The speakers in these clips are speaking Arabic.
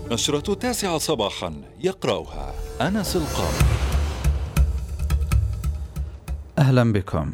نشرة 9 صباحا يقرأها أنس القاضي. أهلا بكم.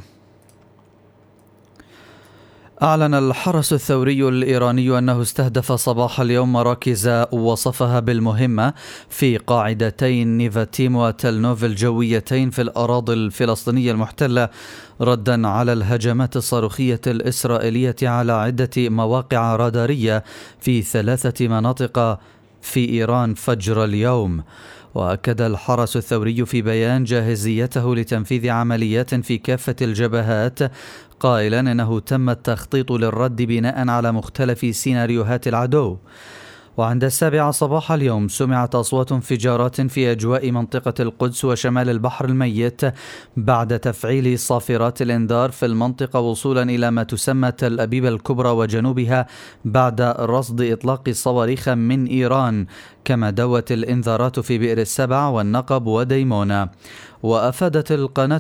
أعلن الحرس الثوري الإيراني أنه استهدف صباح اليوم مراكز وصفها بالمهمة في قاعدتين نيفاتيم وتلنوف الجويتين في الأراضي الفلسطينية المحتلة، ردا على الهجمات الصاروخية الإسرائيلية على عدة مواقع رادارية في 3 مناطق في إيران فجر اليوم. وأكد الحرس الثوري في بيان جاهزيته لتنفيذ عمليات في كافة الجبهات، قائلا إنه تم التخطيط للرد بناء على مختلف سيناريوهات العدو. وعند 7 صباح اليوم سمعت أصوات انفجارات في أجواء منطقة القدس وشمال البحر الميت بعد تفعيل صافرات الإنذار في المنطقة وصولا إلى ما تسمى تل أبيب الكبرى وجنوبها بعد رصد إطلاق صواريخ من إيران، كما دوت الإنذارات في بئر السبع والنقب وديمونة. وأفادت القناة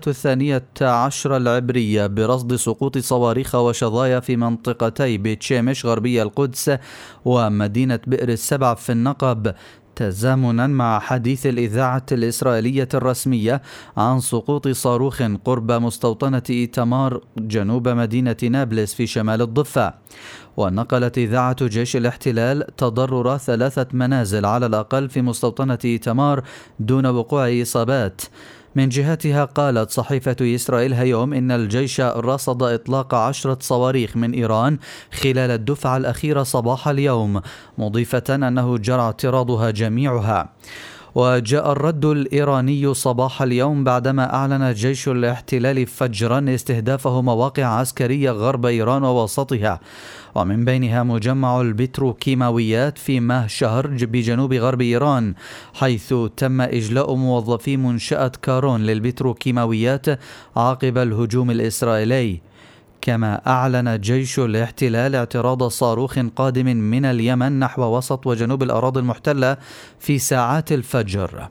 12 العبرية برصد سقوط صواريخ وشظايا في منطقتي بيت شيمش غربي القدس ومدينة بئر السبع في النقب، تزامنا مع حديث الإذاعة الإسرائيلية الرسمية عن سقوط صاروخ قرب مستوطنة إيتمار جنوب مدينة نابلس في شمال الضفة. ونقلت إذاعة جيش الاحتلال تضرر 3 منازل على الأقل في مستوطنة إيتمار دون وقوع إصابات. من جهتها قالت صحيفة إسرائيل هيوم إن الجيش رصد إطلاق 10 صواريخ من إيران خلال الدفعة الأخيرة صباح اليوم، مضيفة أنه جرى اعتراضها جميعها. وجاء الرد الإيراني صباح اليوم بعدما أعلن جيش الاحتلال فجرا استهدافه مواقع عسكرية غرب إيران ووسطها، ومن بينها مجمع البتروكيماويات في ماه شهر بجنوب غرب إيران، حيث تم إجلاء موظفي منشأة كارون للبتروكيماويات عقب الهجوم الإسرائيلي. كما أعلن جيش الاحتلال اعتراض صاروخ قادم من اليمن نحو وسط وجنوب الأراضي المحتلة في ساعات الفجر.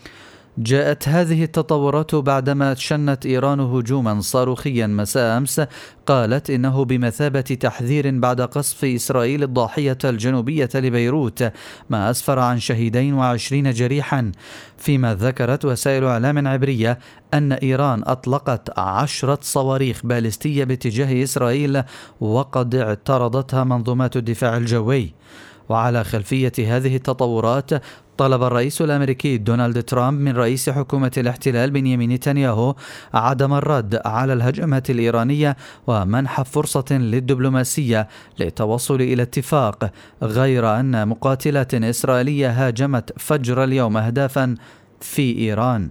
جاءت هذه التطورات بعدما شنت إيران هجوما صاروخيا مساء أمس قالت إنه بمثابة تحذير بعد قصف إسرائيل الضاحية الجنوبية لبيروت، ما أسفر عن 22 جريحا، فيما ذكرت وسائل إعلام عبرية أن إيران أطلقت 10 صواريخ باليستية باتجاه إسرائيل وقد اعترضتها منظومات الدفاع الجوي. وعلى خلفية هذه التطورات طلب الرئيس الأمريكي دونالد ترامب من رئيس حكومة الاحتلال بنيامين نتنياهو عدم الرد على الهجمات الإيرانية ومنح فرصة للدبلوماسية للتوصل إلى اتفاق، غير أن مقاتلات إسرائيلية هاجمت فجر اليوم أهدافا في إيران.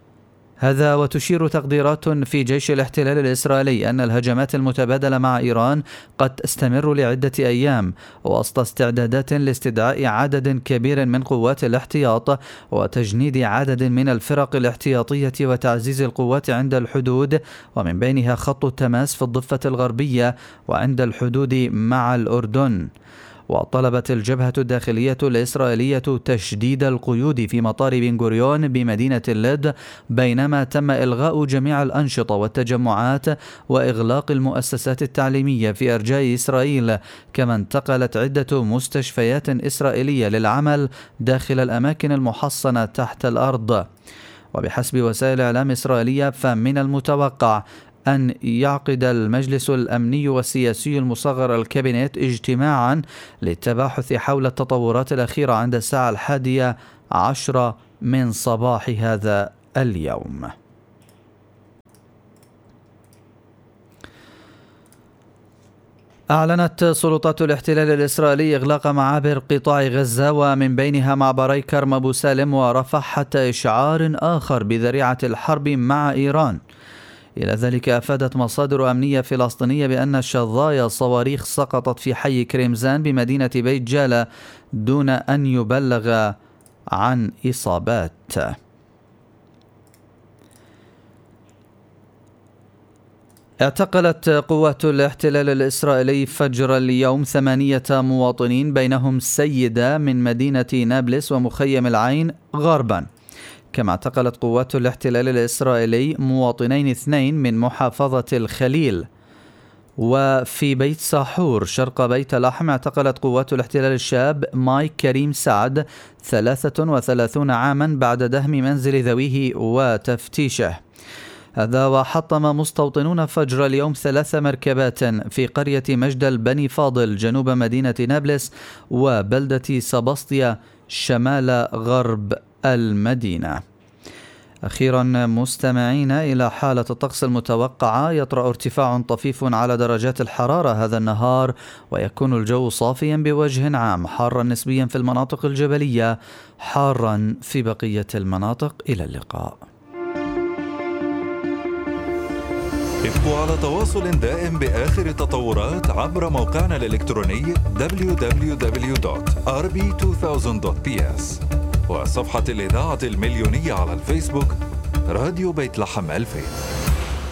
هذا وتشير تقديرات في جيش الاحتلال الإسرائيلي أن الهجمات المتبادلة مع إيران قد تستمر لعدة أيام وسط استعدادات لاستدعاء عدد كبير من قوات الاحتياط وتجنيد عدد من الفرق الاحتياطية وتعزيز القوات عند الحدود، ومن بينها خط التماس في الضفة الغربية وعند الحدود مع الأردن. وطلبت الجبهة الداخلية الإسرائيلية تشديد القيود في مطار بن غوريون بمدينة اللد، بينما تم إلغاء جميع الأنشطة والتجمعات وإغلاق المؤسسات التعليمية في أرجاء إسرائيل، كما انتقلت عدة مستشفيات إسرائيلية للعمل داخل الأماكن المحصنة تحت الأرض. وبحسب وسائل إعلام إسرائيلية فمن المتوقع أن يعقد المجلس الأمني والسياسي المصغر الكابينت اجتماعا للتباحث حول التطورات الأخيرة عند الساعة 11 من صباح هذا اليوم. أعلنت سلطات الاحتلال الإسرائيلي إغلاق معابر قطاع غزة ومن بينها معبري كرم أبو سالم ورفح حتى إشعار آخر بذريعة الحرب مع إيران. إلى ذلك أفادت مصادر أمنية فلسطينية بأن شظايا صواريخ سقطت في حي كريمزان بمدينة بيت جالة دون أن يبلغ عن إصابات. اعتقلت قوات الاحتلال الإسرائيلي فجر اليوم 8 مواطنين بينهم سيدة من مدينة نابلس ومخيم العين غربا. كما اعتقلت قوات الاحتلال الإسرائيلي مواطنين 2 من محافظة الخليل. وفي بيت ساحور شرق بيت لحم اعتقلت قوات الاحتلال الشاب مايك كريم سعد 33 عاما بعد دهم منزل ذويه وتفتيشه. هذا وحطم مستوطنون فجر اليوم 3 مركبات في قرية مجدل بني فاضل جنوب مدينة نابلس وبلدة سباسطيا شمال غرب المدينة. أخيرا مستمعين إلى حالة الطقس المتوقعة، يطرأ ارتفاع طفيف على درجات الحرارة هذا النهار، ويكون الجو صافيا بوجه عام، حارا نسبيا في المناطق الجبلية، حارا في بقية المناطق. إلى اللقاء. ابقوا على تواصل دائم بآخر التطورات عبر موقعنا الإلكتروني www.rb2000.ps وصفحة الإذاعة المليونية على الفيسبوك راديو بيت لحم 2000.